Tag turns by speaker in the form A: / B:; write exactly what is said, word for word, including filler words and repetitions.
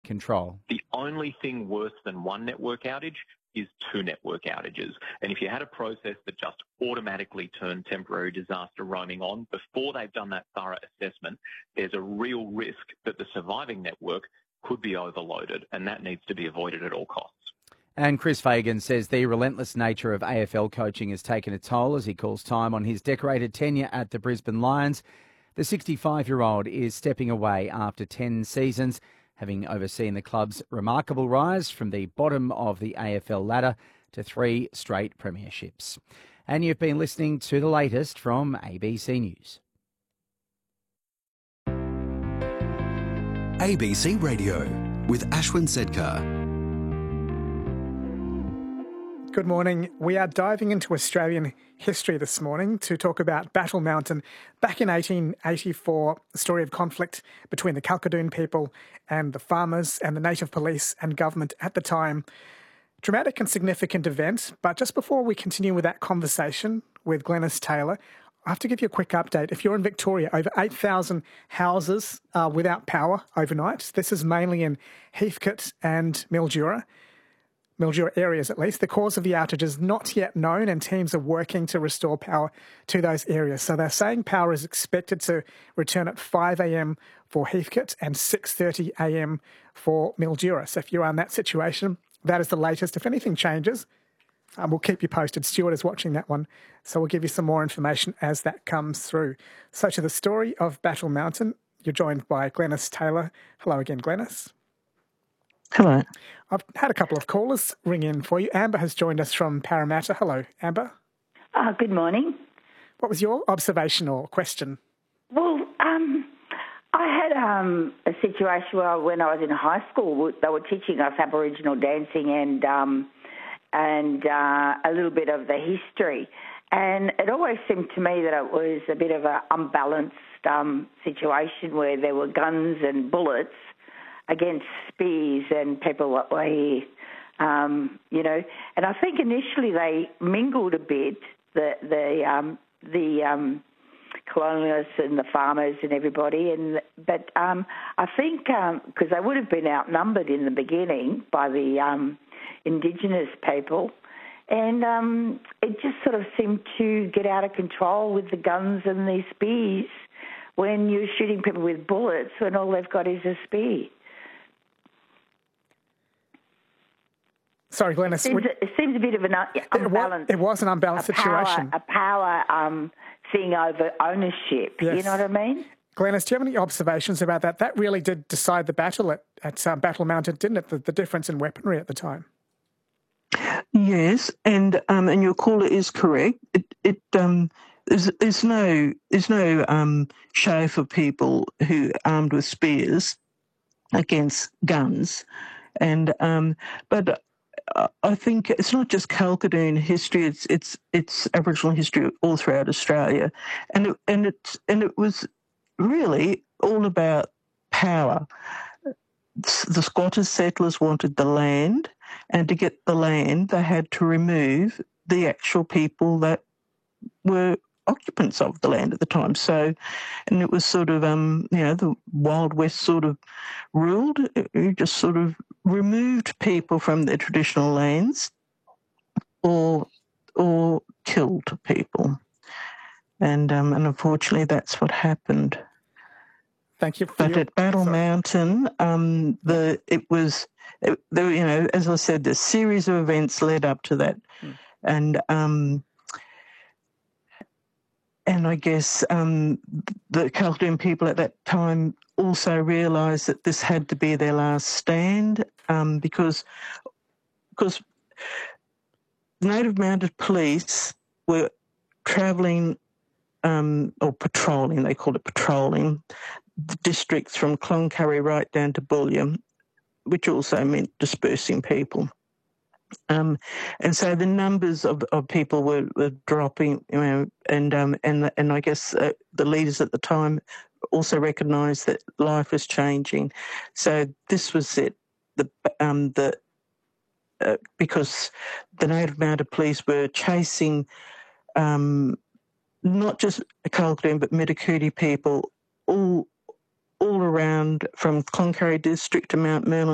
A: control.
B: The only thing worse than one network outage is two network outages. And if you had a process that just automatically turned temporary disaster roaming on before they've done that thorough assessment, there's a real risk that the surviving network could be overloaded, and that needs to be avoided at all costs.
A: And Chris Fagan says the relentless nature of A F L coaching has taken a toll as he calls time on his decorated tenure at the Brisbane Lions. The sixty-five-year-old is stepping away after ten seasons, having overseen the club's remarkable rise from the bottom of the A F L ladder to three straight premierships. And you've been listening to the latest from A B C News.
C: A B C Radio with Ashwin Sedkar.
D: Good morning. We are diving into Australian history this morning to talk about Battle Mountain. Back in eighteen eighty-four, a story of conflict between the Kalkadoon people and the farmers and the native police and government at the time. Dramatic and significant event, but just before we continue with that conversation with Glenys Taylor, I have to give you a quick update. If you're in Victoria, over eight thousand houses are without power overnight. This is mainly in Heathcote and Mildura. Mildura areas at least. The cause of the outage is not yet known and teams are working to restore power to those areas. So they're saying power is expected to return at five a.m. for Heathcote and six thirty a.m. for Mildura. So if you're in that situation, that is the latest. If anything changes, um, we'll keep you posted. Stuart is watching that one, so we'll give you some more information as that comes through. So to the story of Battle Mountain, you're joined by Glenys Taylor. Hello again, Glenys.
E: Hello.
D: I've had a couple of callers ring in for you. Amber has joined us from Parramatta. Hello, Amber.
E: Uh, good morning.
D: What was your observation or question?
E: Well, um, I had um, a situation where when I was in high school, they were teaching us Aboriginal dancing and um, and uh, a little bit of the history. And it always seemed to me that it was a bit of an unbalanced um, situation where there were guns and bullets against spears and people that were here, um, you know. And I think initially they mingled a bit, the the um, the um, colonialists and the farmers and everybody. And but um, I think because um, they would have been outnumbered in the beginning by the um, Indigenous people, and um, it just sort of seemed to get out of control with the guns and the spears when you're shooting people with bullets when all they've got is a spear.
D: Sorry, Glenys.
E: It seems, it seems a bit of an unbalanced...
D: It was an unbalanced
E: a
D: situation.
E: Power, a power um, thing over ownership,
D: yes.
E: You know what I mean?
D: Glenys, do you have any observations about that? That really did decide the battle at, at um, Battle Mountain, didn't it? The, the difference in weaponry at the time.
F: Yes, and um, and your caller is correct. It, it um, there's, there's no there's no um, show for people who are armed with spears against guns, and um, but... I think it's not just Kalkadoon history; it's it's it's Aboriginal history all throughout Australia, and it, and it's and it was really all about power. The squatters settlers wanted the land, and to get the land, they had to remove the actual people that were occupants of the land at the time. So, and it was sort of, um, you know, the Wild West sort of ruled. You just sort of removed people from their traditional lands or or killed people. And um, and unfortunately that's what happened.
D: Thank you. For
F: but
D: your,
F: at Battle
D: sorry.
F: Mountain, um, the it was, it, there, you know, as I said, the series of events led up to that. Hmm. And... Um, And I guess um, the Kalkadoon people at that time also realised that this had to be their last stand um, because, because Native Mounted Police were travelling um, or patrolling, they called it patrolling, the districts from Cloncurry right down to Bullion, which also meant dispersing people. Um, and so the numbers of, of people were, were dropping, you know, and um, and and I guess uh, the leaders at the time also recognised that life was changing. So this was it. The um the uh, because the Native Mounted Police were chasing um, not just Kalkadoon but Metacooti people all all around from Cloncurry district to Mount Merlin.